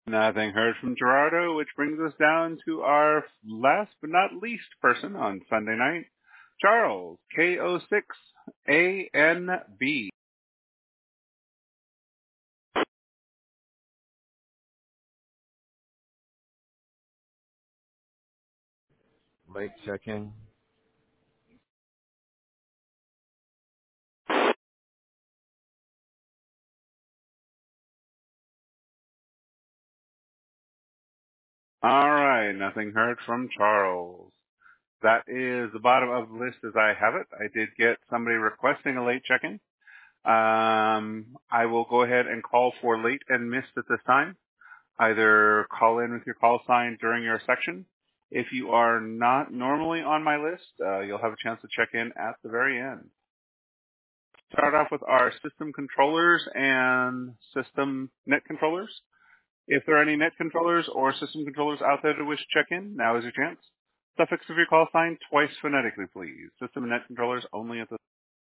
Nothing heard from Gerardo, which brings us down to our last but not least person on Sunday night, Charles, KO6ANB. Late check-in. All right, nothing heard from Charles. That is the bottom of the list as I have it. I did get somebody requesting a late check-in. I will go ahead and call for late and missed at this time. Either call in with your call sign during your section. If you are not normally on my list, you'll have a chance to check in at the very end. Start off with our system controllers and system net controllers. If there are any net controllers or system controllers out there that wish to check in, now is your chance. Suffix of your call sign twice phonetically, please. System and net controllers only at the